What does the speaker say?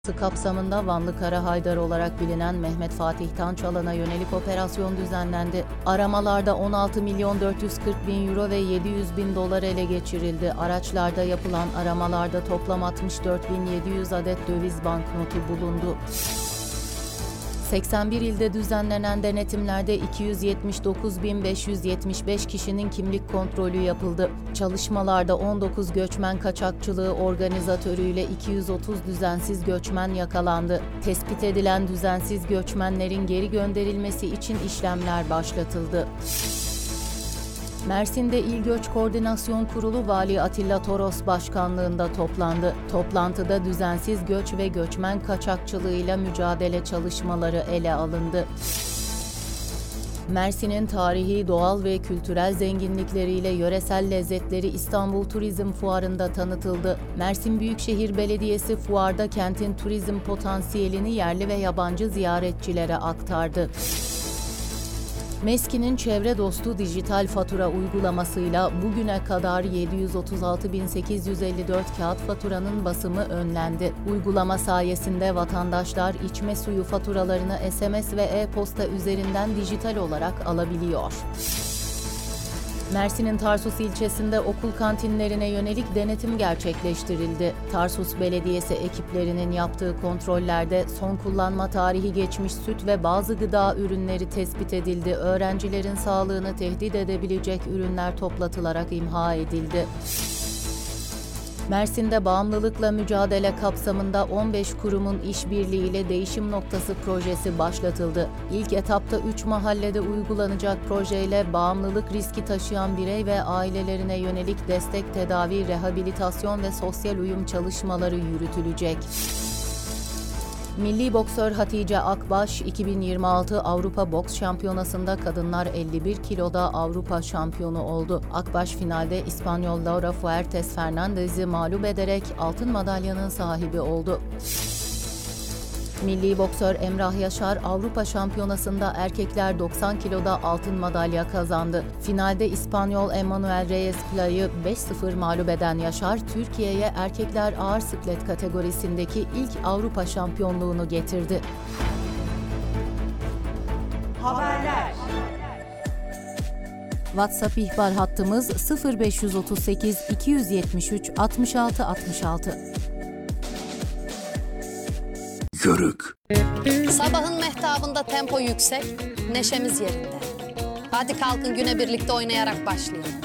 Kapsamında Vanlı Kara Haydar olarak bilinen Mehmet Fatih Tançalan'a yönelik operasyon düzenlendi. Aramalarda 16.440.000 euro ve 700.000 dolar ele geçirildi. Araçlarda yapılan aramalarda toplam 64.700 adet döviz banknotu bulundu. 81 ilde düzenlenen denetimlerde 279.575 kişinin kimlik kontrolü yapıldı. Çalışmalarda 19 göçmen kaçakçılığı organizatörüyle 230 düzensiz göçmen yakalandı. Tespit edilen düzensiz göçmenlerin geri gönderilmesi için işlemler başlatıldı. Mersin'de İl Göç Koordinasyon Kurulu Vali Atilla Toros başkanlığında toplandı. Toplantıda düzensiz göç ve göçmen kaçakçılığıyla mücadele çalışmaları ele alındı. Mersin'in tarihi, doğal ve kültürel zenginlikleriyle yöresel lezzetleri İstanbul Turizm Fuarı'nda tanıtıldı. Mersin Büyükşehir Belediyesi fuarda kentin turizm potansiyelini yerli ve yabancı ziyaretçilere aktardı. MESKİ'nin çevre dostu dijital fatura uygulamasıyla bugüne kadar 736.854 kağıt faturanın basımı önlendi. Uygulama sayesinde vatandaşlar içme suyu faturalarını SMS ve e-posta üzerinden dijital olarak alabiliyor. Mersin'in Tarsus ilçesinde okul kantinlerine yönelik denetim gerçekleştirildi. Tarsus Belediyesi ekiplerinin yaptığı kontrollerde son kullanma tarihi geçmiş süt ve bazı gıda ürünleri tespit edildi. Öğrencilerin sağlığını tehdit edebilecek ürünler toplatılarak imha edildi. Mersin'de bağımlılıkla mücadele kapsamında 15 kurumun işbirliğiyle Değişim Noktası projesi başlatıldı. İlk etapta 3 mahallede uygulanacak projeyle bağımlılık riski taşıyan birey ve ailelerine yönelik destek, tedavi, rehabilitasyon ve sosyal uyum çalışmaları yürütülecek. Milli boksör Hatice Akbaş, 2026 Avrupa Boks Şampiyonası'nda kadınlar 51 kiloda Avrupa şampiyonu oldu. Akbaş finalde İspanyol Laura Fuertes Fernandez'i mağlup ederek altın madalyanın sahibi oldu. Milli boksör Emrah Yaşar, Avrupa Şampiyonası'nda erkekler 90 kiloda altın madalya kazandı. Finalde İspanyol Emmanuel Reyes Play'ı 5-0 mağlup eden Yaşar, Türkiye'ye erkekler ağır siklet kategorisindeki ilk Avrupa şampiyonluğunu getirdi. Haberler. WhatsApp ihbar hattımız 0538 273 66 66. Yörük. Sabahın mehtabında tempo yüksek, neşemiz yerinde. Hadi kalkın güne birlikte oynayarak başlayalım.